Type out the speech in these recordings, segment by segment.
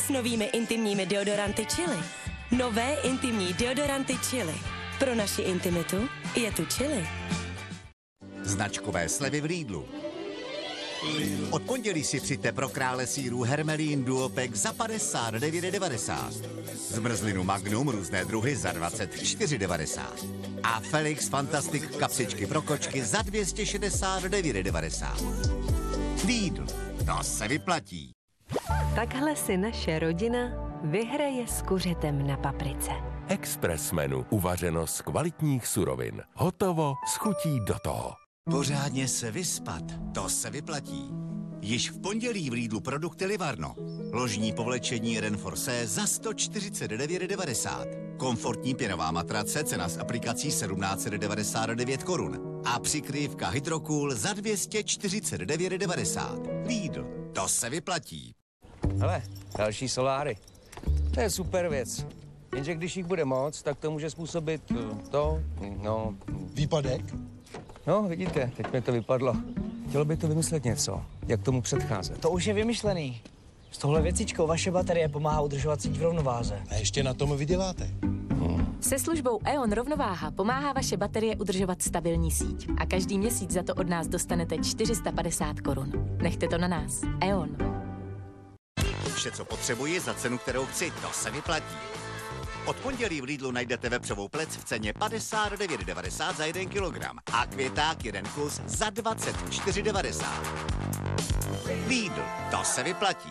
s novými intimními deodoranty Chili. Nové intimní deodoranty Chili. Pro naši intimitu je tu Chili. Značkové slevy v Lidlu. Od pondělí si přijďte pro krále sýrů Hermelín Duopek za 59,90. Zmrzlinu Magnum různé druhy za 24,90. A Felix Fantastic kapsičky pro kočky za 269,90. Lidl, to se vyplatí. Takhle si naše rodina vyhraje s kuřetem na paprice. Express menu, uvařeno z kvalitních surovin. Hotovo, s chutí do toho. Pořádně se vyspat, to se vyplatí. Již v pondělí v Lidlu produkty Livarno. Ložní povlečení Renforce za 149,90. Komfortní pěnová matrace, cena s aplikací 1799 korun. A přikrývka Hydrocool za 249,90. Lidl, to se vyplatí. Hele, další soláry. To je super věc. Jenže když jich bude moc, tak to může způsobit Výpadek? No, vidíte, teď mi to vypadlo. Chtělo by to vymyslet něco, jak tomu předcházet. To už je vymyšlený. S touhle věcičkou vaše baterie pomáhá udržovat síť v rovnováze. A ještě na tom vyděláte. Se službou E.ON Rovnováha pomáhá vaše baterie udržovat stabilní síť. A každý měsíc za to od nás dostanete 450 korun. Nechte to na nás. E.ON. Vše, co potřebuji za cenu, kterou chci, to se vyplatí. Od pondělí v Lidlu najdete vepřovou plec v ceně 59,90 za 1 kilogram a květák 1 kus za 24,90. Lidl, to se vyplatí.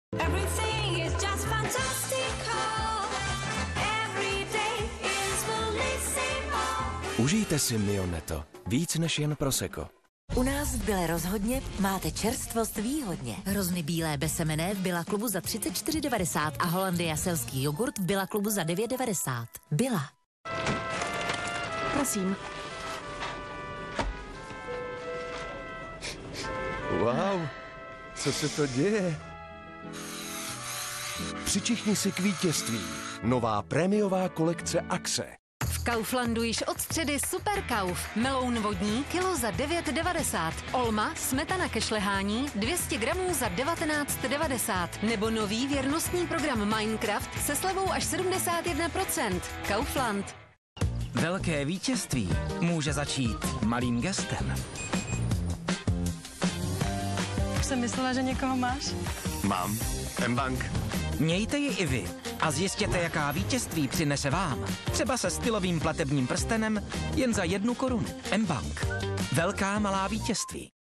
Užijte si Mioneto. Víc než jen prosecco. U nás v Bile rozhodně máte čerstvost výhodně. Hrozny bílé besemenné v Billa klubu za 34,90 a Hollandia selský jogurt v Billa klubu za 9,90. Billa. Prosím. Wow, co se to děje? Přičichni si k vítězství. Nová prémiová kolekce Axe. V Kauflandu již od středy Super Kauf. Meloun vodní kilo za 9,90. Olma, smetana ke šlehání 200 gramů za 19,90. Nebo nový věrnostní program Minecraft se slevou až 71%. Kaufland. Velké vítězství může začít malým gestem. Už jsem myslela, že někoho máš. Mám. M-Bank. Mějte ji i vy a zjistěte, jaká vítězství přinese vám. Třeba se stylovým platebním prstenem jen za 1 korunu. M-Bank. Velká malá vítězství.